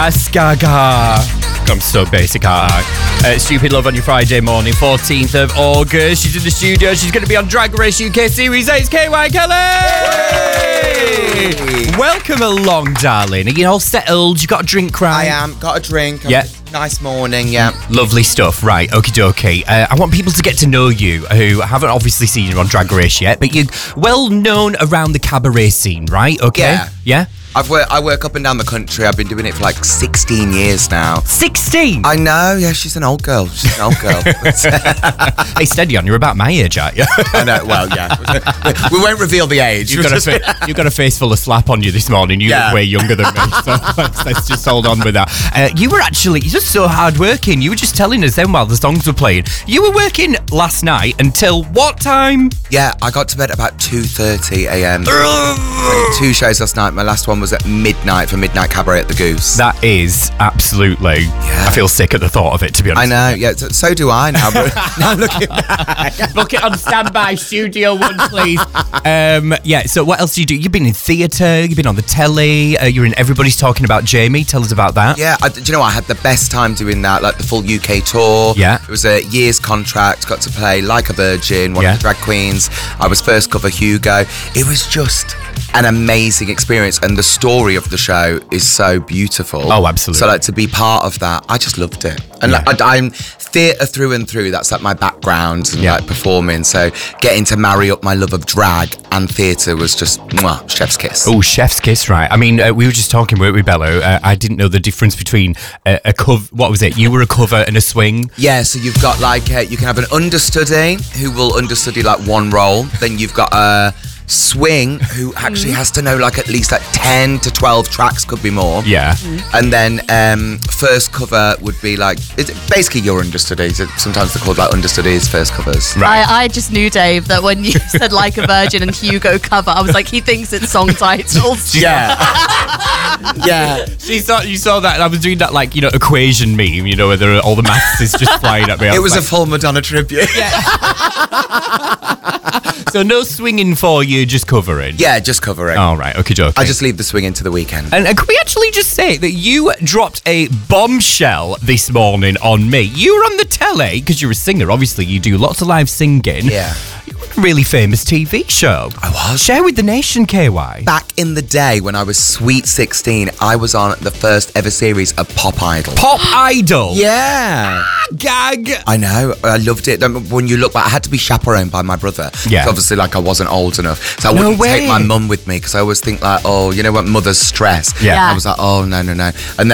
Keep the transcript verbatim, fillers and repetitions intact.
Gaga. I'm so basic, aren't I? Uh, Stupid Love on your Friday morning, fourteenth of August. She's in the studio. She's going to be on Drag Race U K Series eight. It's K Y Kelly! Yay! Welcome along, darling. Are you all settled? You got a drink, right? I am. Got a drink. Yeah. Nice morning, yeah. Lovely stuff. Right, okie dokie. Uh, I want people to get to know you who haven't obviously seen you on Drag Race yet, but you're well known around the cabaret scene, right? Okay? Yeah. Yeah? I've worked, I work up and down the country. I've been doing it for like sixteen years now. sixteen? I know, yeah, she's an old girl. She's an old girl. Hey, steady on, you're about my age, aren't you? I know, well, yeah. We won't reveal the age. You've got, a fa- you've got a face full of slap on you this morning. You Yeah. look way younger than me, so let's, let's just hold on with that. Uh, you were actually, you're just so hard working. You were just telling us then while the songs were playing. You were working last night until what time? Yeah, I got to bed at about two thirty a.m. Two shows last night. My last one was at midnight for Midnight Cabaret at the Goose. That is absolutely, Yeah. I feel sick at the thought of it, to be honest. I know, yeah, so, so do I now. But now looking back. Book it on standby, Studio One, please. Um, yeah, so what else do you do? You've been in theatre, you've been on the telly, uh, you're in Everybody's Talking About Jamie. Tell us about that. Yeah, I, do you know what? I had the best time doing that, like the full U K tour. Yeah. It was a year's contract, got to play Like a Virgin, one Yeah. of the drag queens. I was first cover Hugo. It was just an amazing experience, and the story of the show is so beautiful. Oh, absolutely. So like to be part of that, I just loved it. And Yeah. like, I, I'm theatre through and through. That's like my background and Yeah. like performing. So getting to marry up my love of drag and theatre was just mwah, chef's kiss. Oh, chef's kiss, right? I mean, uh, we were just talking, weren't we, Bello? Uh, I didn't know the difference between uh, a cover. What was it? You were a cover and a swing. Yeah, so you've got like, uh, you can have an understudy who will understudy like one role. Then you've got a swing who actually has to know like at least like ten to twelve tracks, could be more. Yeah. And then um, first cover would be like, it's basically your understudies. Sometimes they're called like understudies, first covers. Right. I, I just knew, Dave, that when you said Like a Virgin and Hugo cover, I was like, he thinks it's song titles. Yeah. Yeah. She saw, you saw that, and I was doing that, like, you know, equation meme, you know, where there are, all the maths is just flying at me. I It was like, a full Madonna tribute. so no swinging for you, just covering. Yeah, just covering. All right, okay, joke. I just leave the swing into the weekend. And uh, could we actually just say that you dropped a bombshell this morning on me? You were on the telly, because you're a singer, obviously, you do lots of live singing. Yeah. You were on a really famous T V show. I was. Share with the nation, K Y. Back in the day when I was sweet sixteen, I was on the first ever series of Pop Idol. Pop Idol. Yeah. Gag. I know. I loved it. Um, When you look back, I had to be chaperoned by my brother. Yeah. So obviously, like, I wasn't old enough. So I No wouldn't way. take my mum with me because I always think, like, oh, you know what, mother's stress. Yeah. I was like, oh, no, no, no. And then